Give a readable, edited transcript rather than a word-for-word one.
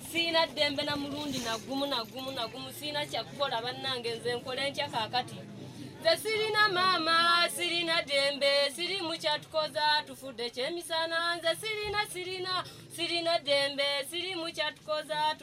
sina dembe na mulundi na gumu sina kyakukola bannange nze nkole ntya kaakati nze sirina mama sirina dembe siri mukyatukoza tufudde kyemisana nze sirina dembe siri mukyatukoza